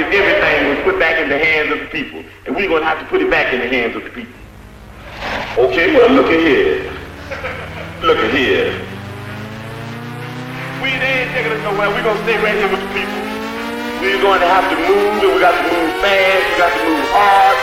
if everything was put back in the hands of the people. And we're going to have to put it back in the hands of the people. Okay, well, look at here. Look at here. We ain't taking us nowhere. We're going to stay right here with the people. We're going to have to move, and we got to move fast, we got to move hard,